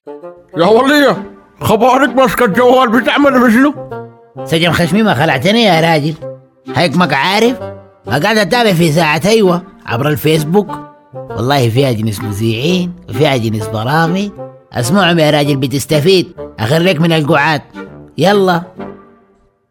يا ولية، خبارك ماسكة الجوال بتعمل بشنو؟ سجن خشمي ما خلعتني يا راجل. هيك عارف، ما قاعد اتابع في ساعة ايوه عبر الفيسبوك. والله فيها جنس مذيعين وفيها جنس برامج، اسمعهم يا راجل بتستفيد. اخريك من القعاد. يلا